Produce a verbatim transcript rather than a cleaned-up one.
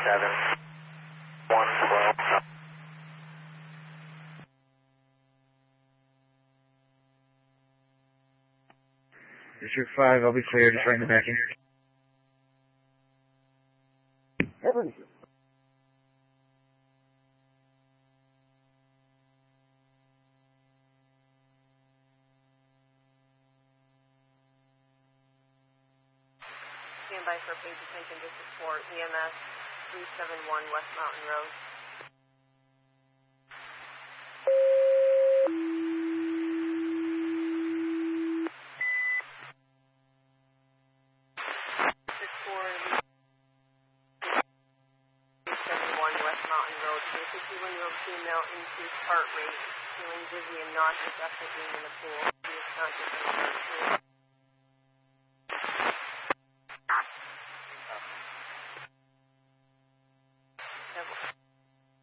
seven, one twelve. District five, I'll be clear, just right in the back end. Heaven. Stand by for page attention, District four, E M S three seven one West Mountain Road. District four, three seven one West Mountain Road. A fifty-one-year-old female, increased heart rate, feeling dizzy and nauseous after being in the pool. She is conscious in the pool.